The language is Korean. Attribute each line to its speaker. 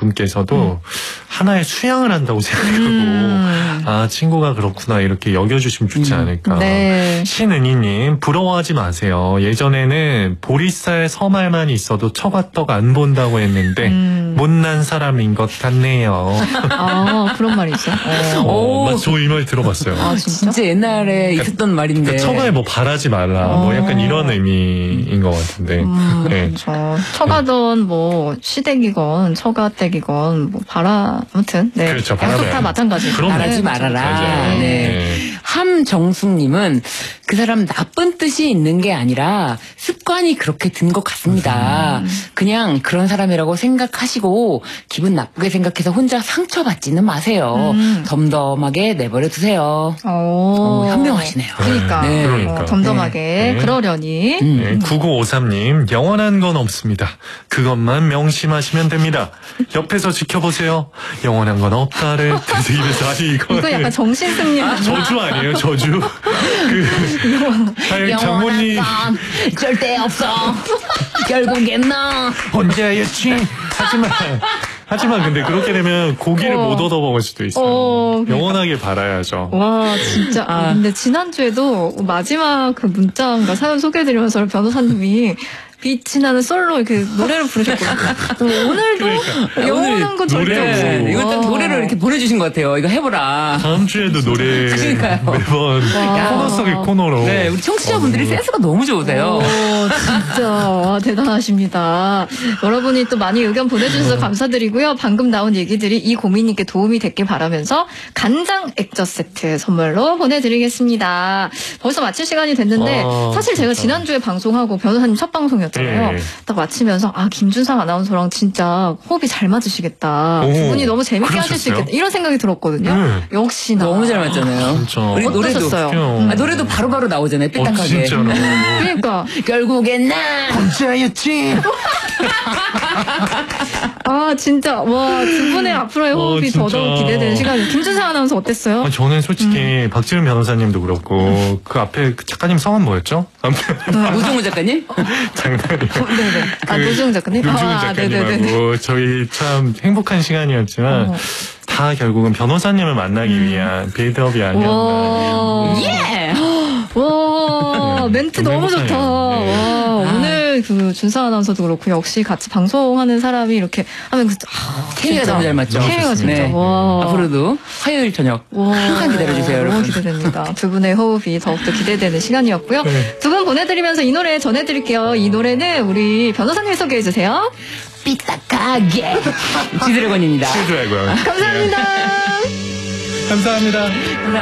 Speaker 1: 분께서도 하나의 수양을 한다고 생각하고 아 친구가 그렇구나 이렇게 여겨주시면 좋지 않을까.
Speaker 2: 네.
Speaker 1: 신은희님 부러워하지 마세요. 예전에는 보리쌀 서말만 있어도 처가떡 안 본다고 했는데 못난 사람인 것 같네요.
Speaker 2: 아 그런 말이 있어.
Speaker 1: 저 이 말 들어봤어요.
Speaker 2: 아
Speaker 3: 진짜 옛날에 있었던 말인데.
Speaker 1: 그러니까 처가에 뭐 바라지 말라 뭐 약간 이런 의미인 것 같은데. 네.
Speaker 2: 그렇죠. 처가든 뭐 시댁이건 처가댁이건 뭐 아무튼 네.
Speaker 1: 그렇죠.
Speaker 2: 양쪽 다 마찬가지.
Speaker 3: 바라지 말아라.
Speaker 1: 맞아요.
Speaker 3: 네. 함정숙님은 그 사람 나쁜 뜻이 있는 게 아니라 습관이 그렇게 든 것 같습니다. 그냥 그런 사람이라고 생각하시고 기분 나쁘게 생각해서 혼자 상처받지는 마세요. 덤덤하게 내버려 두세요. 현명하시네요.
Speaker 2: 그러니까,
Speaker 3: 네.
Speaker 1: 그러니까.
Speaker 2: 덤덤하게
Speaker 1: 네.
Speaker 2: 그러려니.
Speaker 1: 네, 9953님 영원한 건 없습니다. 그것만 명심하시면 됩니다. 옆에서 지켜보세요. 영원한 건 없다를 되새기면서 아니
Speaker 2: 이거 약간 정신승리
Speaker 1: 저주 아니에요? 저주? 장모님
Speaker 3: 영원한 건 절대 없어. 결국엔 너
Speaker 1: 혼자였지. 하지만 근데 그렇게 되면 고기를 못 얻어 먹을 수도 있어요. 영원하게 바라야죠.
Speaker 2: 와 진짜. 근데 지난주에도 마지막 그 문자인가 사연 소개해드리면서 변호사님이 빛이 나는 솔로 이렇게 노래를 부르셨거든요. 오늘도
Speaker 1: 그러니까.
Speaker 2: 영원한 건 절대
Speaker 1: 노래.
Speaker 2: 없어.
Speaker 3: 네, 이거 딱 노래를 이렇게 보내주신 것 같아요. 이거 해보라.
Speaker 1: 다음 주에도 노래
Speaker 3: 그러니까요.
Speaker 1: 매번 코너 속의 코너로.
Speaker 3: 네, 우리 청취자분들이 센스가 너무 좋으세요.
Speaker 2: 진짜 와, 대단하십니다. 여러분이 또 많이 의견 보내주셔서 감사드리고요. 방금 나온 얘기들이 이 고민님께 도움이 됐길 바라면서 간장 액젓 세트 선물로 보내드리겠습니다. 벌써 마칠 시간이 됐는데 사실 제가 지난주에 방송하고 변호사님 첫 방송이었잖아요.
Speaker 1: 네.
Speaker 2: 딱 마치면서 김준상 아나운서랑 진짜 호흡이 잘 맞으시겠다. 두 분이 너무 재밌게 하실 수 있겠다. 이런 생각이 들었거든요. 역시나.
Speaker 3: 너무 잘 맞잖아요.
Speaker 1: 진짜.
Speaker 3: 우리
Speaker 2: 어떠셨어요?
Speaker 3: 노래도 바로바로 나오잖아요. 삐딱하게.
Speaker 1: 진짜로.
Speaker 2: 그러니까.
Speaker 3: 결국엔 나
Speaker 1: 혼자였지.
Speaker 2: 진짜 와 두 분의 앞으로의 호흡이
Speaker 1: 진짜.
Speaker 2: 더더욱 기대되는 시간이. 김준상 아나운서 어땠어요?
Speaker 1: 저는 솔직히 박지훈 변호사님도 그렇고 그 앞에 그 작가님 성함 뭐였죠?
Speaker 3: 노종우 작가님?
Speaker 1: 장난이에요.
Speaker 2: 네네. 노중 작가님?
Speaker 1: 노중훈 작가님하고 저희 참 행복한 시간이었지만 다 결국은 변호사님을 만나기 위한 빌드업이 아니었나.
Speaker 3: 예!
Speaker 2: 와, 멘트 너무 좋다.
Speaker 1: 네.
Speaker 2: 와, 오늘 그 준상 아나운서도 그렇고 역시 같이 방송하는 사람이 이렇게 하면
Speaker 3: 케미가 너무 잘 맞죠?
Speaker 2: 케미가 진짜.
Speaker 3: 네.
Speaker 2: 와.
Speaker 3: 앞으로도 화요일 저녁 항상 기다려주세요,
Speaker 2: 너무
Speaker 3: 여러분.
Speaker 2: 기대됩니다. 두 분의 호흡이 더욱더 기대되는 시간이었고요.
Speaker 1: 네.
Speaker 2: 두 분 보내드리면서 이 노래 전해드릴게요. 이 노래는 우리 변호사님 소개해주세요.
Speaker 3: 삐딱하게 지드래곤입니다.
Speaker 1: 해줘야고요.
Speaker 2: 감사합니다.
Speaker 1: 감사합니다.